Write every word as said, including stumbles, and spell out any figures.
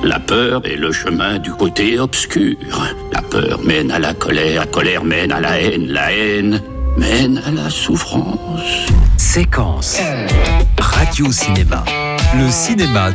La peur est le chemin du côté obscur. La peur mène à la colère, la colère mène à la haine, la haine mène à la souffrance. Séquence Radio Cinéma. Le cinéma